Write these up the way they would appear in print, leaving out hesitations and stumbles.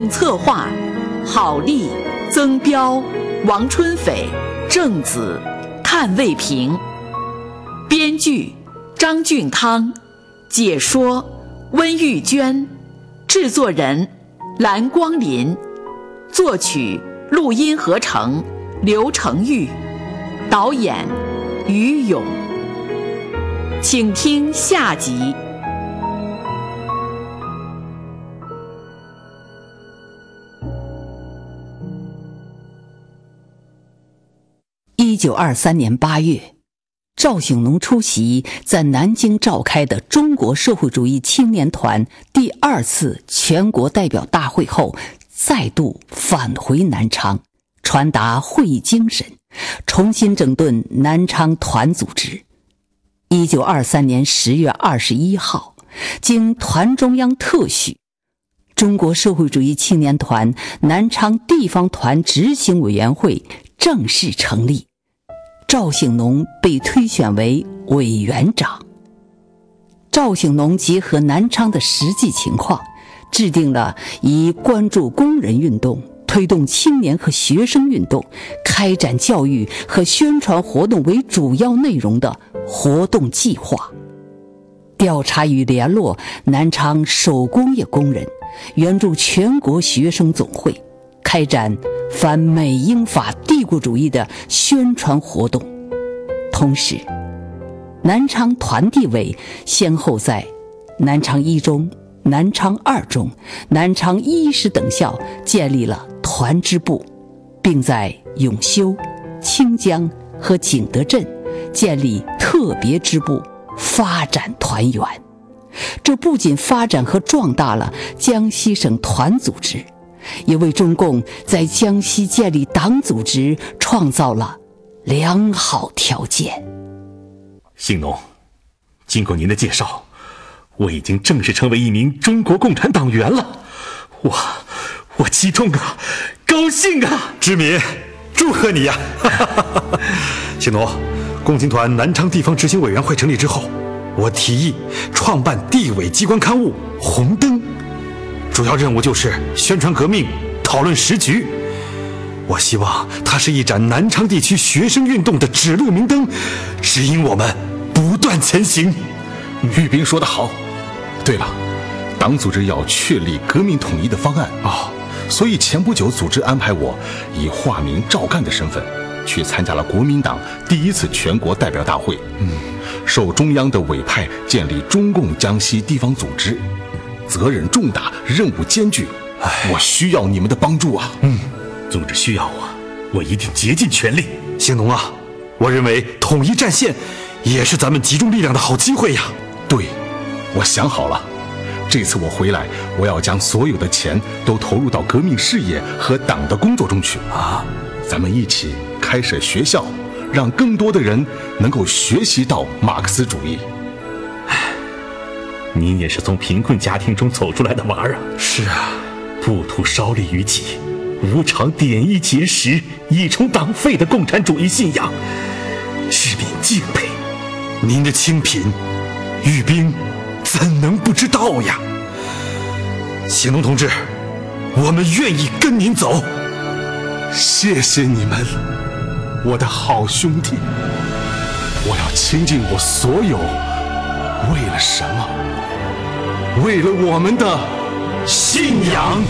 策划郝丽、曾彪、王春斐、郑子、看卫平。编剧张俊康，解说温玉娟，制作人蓝光林，作曲录音合成刘成玉，导演于勇。请听下集。 1923年8月，赵醒农出席在南京召开的中国社会主义青年团第2次全国代表大会后，再度返回南昌，传达会议精神，重新整顿南昌团组织。1923年10月21号，经团中央特许，中国社会主义青年团南昌地方团执行委员会正式成立，赵醒农被推选为委员长。赵醒农结合南昌的实际情况，制定了以关注工人运动、推动青年和学生运动、开展教育和宣传活动为主要内容的活动计划，调查与联络南昌手工业工人，援助全国学生总会，开展反美英法帝国主义的宣传活动。同时，南昌团地委先后在南昌一中、南昌二中、南昌一师等校建立了团支部，并在永修、清江和景德镇建立特别支部，发展团员。这不仅发展和壮大了江西省团组织，也为中共在江西建立党组织创造了良好条件。 醒农，经过您的介绍，我已经正式成为一名中国共产党员了。我激动啊，高兴啊！ 知民，祝贺你呀！醒农，共青团南昌地方执行委员会成立之后，我提议创办地委机关刊物《红灯》，主要任务就是宣传革命，讨论时局。我希望它是一盏南昌地区学生运动的指路明灯，指引我们不断前行。 玉斌说得好。对了，党组织要确立革命统一的方案所以前不久组织安排我以化名赵干的身份去参加了国民党第1次全国代表大会，受中央的委派建立中共江西地方组织，责任重大，任务艰巨，我需要你们的帮助啊！ 组织需要我一定竭尽全力。 醒农啊，我认为统一战线也是咱们集中力量的好机会呀。 对，我想好了，这次我回来，我要将所有的钱都投入到革命事业和党的工作中去咱们一起开设学校，让更多的人能够学习到马克思主义。 您也是从贫困家庭中走出来的娃儿啊。 是啊， 不图稍利于己，无偿点一结识，以充党费的共产主义信仰，知民敬佩。 您的清贫，玉斌怎能不知道呀？醒农同志，我们愿意跟您走。 谢谢你们，我的好兄弟。我要倾尽我所有，为了什么？为了我们的信仰。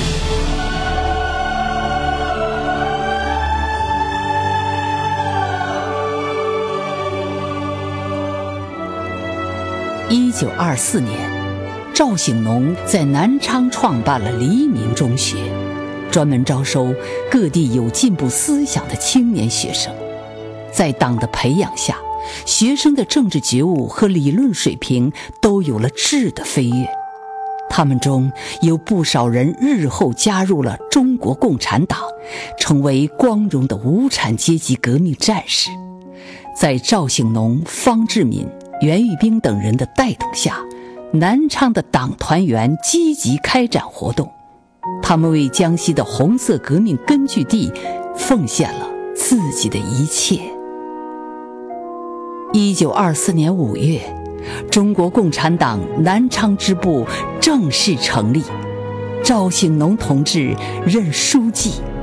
1924年，赵醒农在南昌创办了黎明中学，专门招收各地有进步思想的青年学生。在党的培养下，学生的政治觉悟和理论水平都有了质的飞跃。他们中有不少人日后加入了中国共产党，成为光荣的无产阶级革命战士。在赵醒农、方志敏、袁玉兵等人的带动下，南昌的党团员积极开展活动，他们为江西的红色革命根据地奉献了自己的一切。1924年5月，中国共产党南昌支部正式成立。 赵醒农同志任书记。